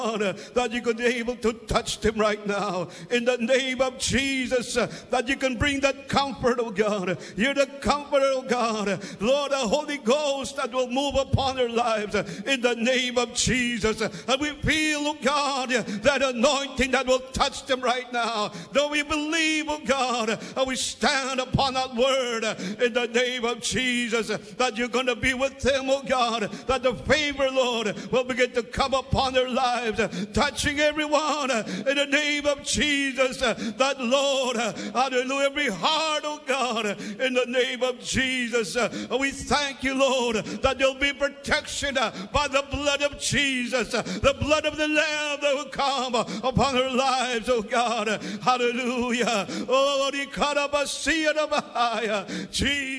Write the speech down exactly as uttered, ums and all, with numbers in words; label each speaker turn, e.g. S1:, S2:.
S1: that you could be able to touch them right now in the name of Jesus, uh, that you can bring that comfort, oh God. You're the comforter, oh God. Lord, the Holy Ghost that will move upon their lives uh, in the name of Jesus. And we feel, oh God, that anointing that will touch them right now. Though we believe, oh God, and we stand upon that word uh, in the name of Jesus, uh, that you're going to be with them, oh God, that the favor, Lord, will begin to come upon their lives, touching everyone in the name of Jesus. That, Lord, hallelujah, every heart, oh God, in the name of Jesus. We thank you, Lord, that there'll be protection by the blood of Jesus, the blood of the Lamb that will come upon our lives, oh God. Hallelujah. Oh, Jesus.